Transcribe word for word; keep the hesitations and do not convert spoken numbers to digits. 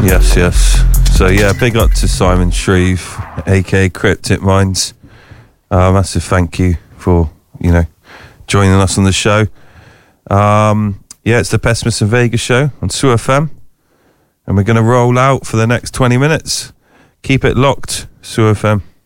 Yes, yes. So yeah, big up to Simon Shreve, aka Cryptic Minds. Uh, massive thank you for, you know, joining us on the show. Um, yeah, it's the Pessimus and Vega show on S U F M, and we're going to roll out for the next twenty minutes. Keep it locked, S U F M.